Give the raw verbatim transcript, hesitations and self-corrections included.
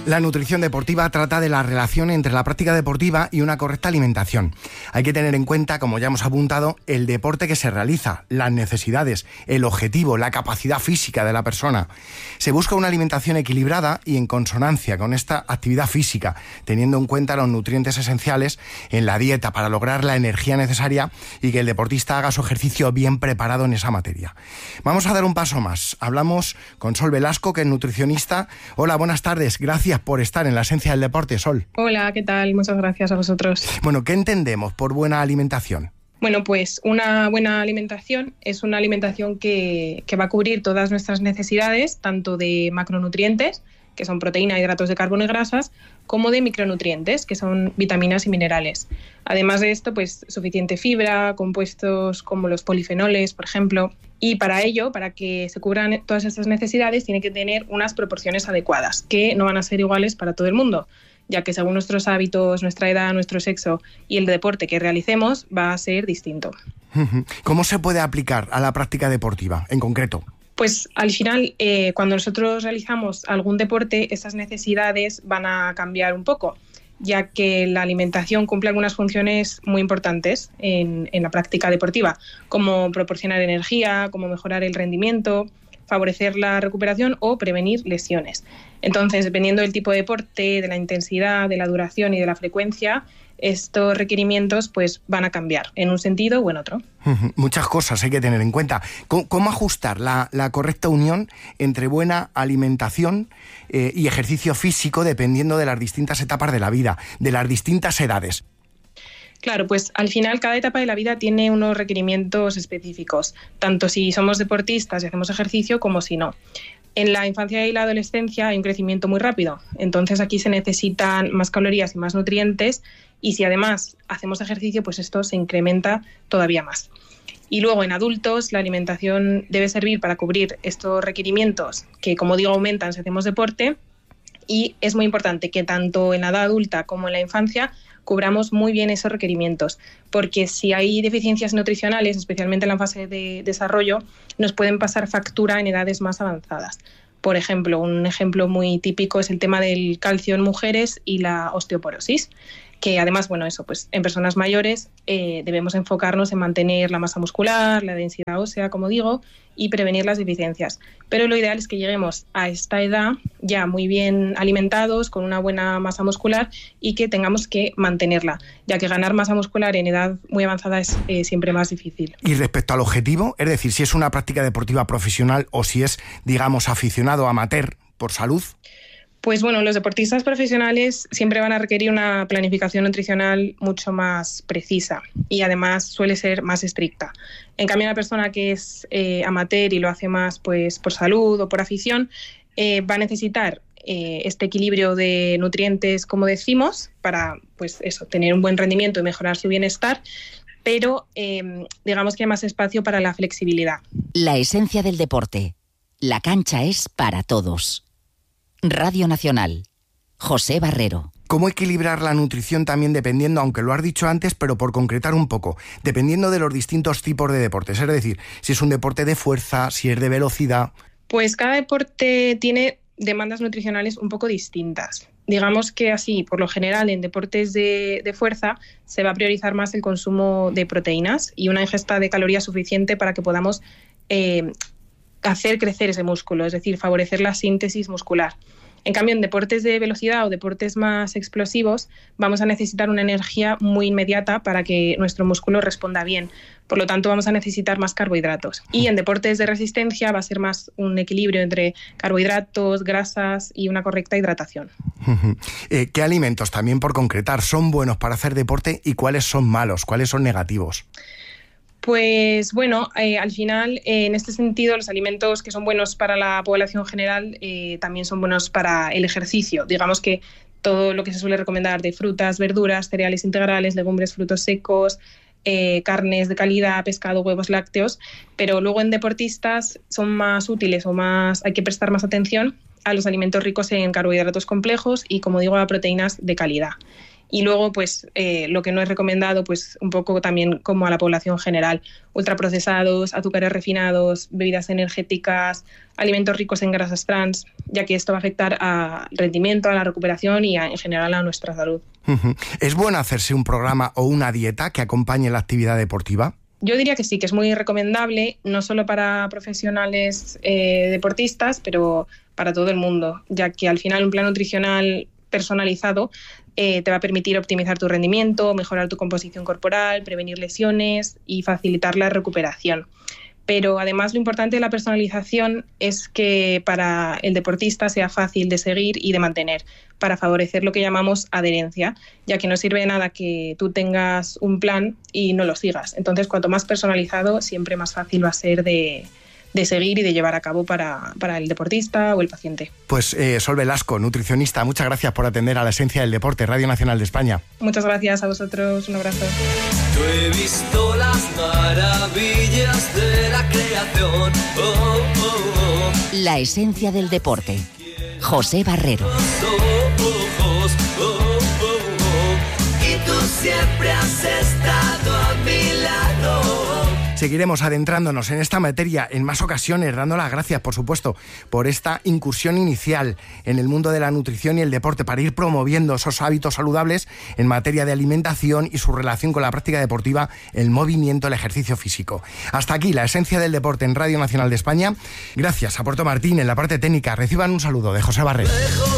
La nutrición deportiva trata de la relación entre la práctica deportiva y una correcta alimentación. Hay que tener en cuenta, como ya hemos apuntado, el deporte que se realiza, las necesidades, el objetivo, la capacidad física de la persona. Se busca una alimentación equilibrada y en consonancia con esta actividad física, teniendo en cuenta los nutrientes esenciales en la dieta para lograr la energía necesaria y que el deportista haga su ejercicio bien preparado en esa materia. Vamos a dar un paso más. Hablamos con Sol Velasco, que es nutricionista. Hola, buenas tardes. Gracias por estar en La Esencia del Deporte, Sol. Hola, ¿qué tal? Muchas gracias a vosotros. Bueno, ¿qué entendemos por buena alimentación? Bueno, pues una buena alimentación es una alimentación que, que va a cubrir todas nuestras necesidades, tanto de macronutrientes, que son proteína, hidratos de carbono y grasas, como de micronutrientes, que son vitaminas y minerales. Además de esto, pues suficiente fibra, compuestos como los polifenoles, por ejemplo. Y para ello, para que se cubran todas estas necesidades, tiene que tener unas proporciones adecuadas, que no van a ser iguales para todo el mundo, ya que según nuestros hábitos, nuestra edad, nuestro sexo y el deporte que realicemos, va a ser distinto. ¿Cómo se puede aplicar a la práctica deportiva, en concreto? Pues al final, eh, cuando nosotros realizamos algún deporte, esas necesidades van a cambiar un poco, ya que la alimentación cumple algunas funciones muy importantes en, en la práctica deportiva, como proporcionar energía, como mejorar el rendimiento, favorecer la recuperación o prevenir lesiones. Entonces, dependiendo del tipo de deporte, de la intensidad, de la duración y de la frecuencia, estos requerimientos pues van a cambiar en un sentido o en otro. Muchas cosas hay que tener en cuenta. ¿Cómo, cómo ajustar la, la correcta unión entre buena alimentación eh, y ejercicio físico dependiendo de las distintas etapas de la vida, de las distintas edades? Claro, pues al final cada etapa de la vida tiene unos requerimientos específicos, tanto si somos deportistas y hacemos ejercicio como si no. En la infancia y la adolescencia hay un crecimiento muy rápido, entonces aquí se necesitan más calorías y más nutrientes, y si además hacemos ejercicio, pues esto se incrementa todavía más. Y luego en adultos la alimentación debe servir para cubrir estos requerimientos que, como digo, aumentan si hacemos deporte, y es muy importante que tanto en la edad adulta como en la infancia cubramos muy bien esos requerimientos, porque si hay deficiencias nutricionales, especialmente en la fase de desarrollo, nos pueden pasar factura en edades más avanzadas. Por ejemplo, un ejemplo muy típico es el tema del calcio en mujeres y la osteoporosis, que además, bueno, eso, pues en personas mayores eh, debemos enfocarnos en mantener la masa muscular, la densidad ósea, como digo, y prevenir las deficiencias. Pero lo ideal es que lleguemos a esta edad ya muy bien alimentados, con una buena masa muscular, y que tengamos que mantenerla, ya que ganar masa muscular en edad muy avanzada es eh, siempre más difícil. Y respecto al objetivo, es decir, si es una práctica deportiva profesional o si es, digamos, aficionado amateur por salud. Pues bueno, los deportistas profesionales siempre van a requerir una planificación nutricional mucho más precisa y además suele ser más estricta. En cambio, una persona que es eh, amateur y lo hace más pues por salud o por afición, eh, va a necesitar eh, este equilibrio de nutrientes, como decimos, para pues eso, tener un buen rendimiento y mejorar su bienestar, pero eh, digamos que hay más espacio para la flexibilidad. La esencia del deporte. La cancha es para todos. Radio Nacional. José Barrero. ¿Cómo equilibrar la nutrición también dependiendo, aunque lo has dicho antes, pero por concretar un poco, dependiendo de los distintos tipos de deportes? Es decir, si es un deporte de fuerza, si es de velocidad. Pues cada deporte tiene demandas nutricionales un poco distintas. Digamos que así, por lo general, en deportes de, de fuerza se va a priorizar más el consumo de proteínas y una ingesta de calorías suficiente para que podamos eh, hacer crecer ese músculo, es decir, favorecer la síntesis muscular. En cambio, en deportes de velocidad o deportes más explosivos vamos a necesitar una energía muy inmediata para que nuestro músculo responda bien. Por lo tanto, vamos a necesitar más carbohidratos. Y en deportes de resistencia va a ser más un equilibrio entre carbohidratos, grasas y una correcta hidratación. eh, ¿Qué alimentos, también por concretar, son buenos para hacer deporte y cuáles son malos, cuáles son negativos? Pues bueno, eh, al final, eh, en este sentido, los alimentos que son buenos para la población general eh, también son buenos para el ejercicio. Digamos que todo lo que se suele recomendar de frutas, verduras, cereales integrales, legumbres, frutos secos, eh, carnes de calidad, pescado, huevos, lácteos, pero luego en deportistas son más útiles o más hay que prestar más atención a los alimentos ricos en carbohidratos complejos y, como digo, a proteínas de calidad. Y luego, pues eh, lo que no es recomendado, pues un poco también como a la población general, ultraprocesados, azúcares refinados, bebidas energéticas, alimentos ricos en grasas trans, ya que esto va a afectar al rendimiento, a la recuperación y a, en general a nuestra salud. Uh-huh. ¿Es bueno hacerse un programa o una dieta que acompañe la actividad deportiva? Yo diría que sí, que es muy recomendable, no solo para profesionales eh, deportistas, pero para todo el mundo, ya que al final un plan nutricional personalizado eh, te va a permitir optimizar tu rendimiento, mejorar tu composición corporal, prevenir lesiones y facilitar la recuperación. Pero además lo importante de la personalización es que para el deportista sea fácil de seguir y de mantener, para favorecer lo que llamamos adherencia, ya que no sirve de nada que tú tengas un plan y no lo sigas. Entonces, cuanto más personalizado, siempre más fácil va a ser de, de seguir y de llevar a cabo para, para el deportista o el paciente. Pues eh, Sol Velasco, nutricionista, muchas gracias por atender a La Esencia del Deporte, Radio Nacional de España. Muchas gracias a vosotros, un abrazo. Yo he visto las maravillas de la creación. Oh, oh, oh. La Esencia del Deporte. José Barrero. Oh, oh, oh, oh, oh. Y tú siempre has estado a mi lado. Seguiremos adentrándonos en esta materia en más ocasiones, dando las gracias, por supuesto, por esta incursión inicial en el mundo de la nutrición y el deporte para ir promoviendo esos hábitos saludables en materia de alimentación y su relación con la práctica deportiva, el movimiento, el ejercicio físico. Hasta aquí La Esencia del Deporte en Radio Nacional de España. Gracias a Puerto Martín en la parte técnica. Reciban un saludo de José Barrero.